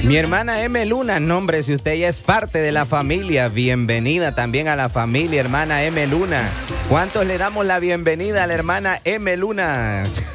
Mi hermana M. Luna, nombre, si usted ya es parte de la familia, bienvenida también a la familia, hermana M. Luna. ¿Cuántos le damos la bienvenida a la hermana M. Luna?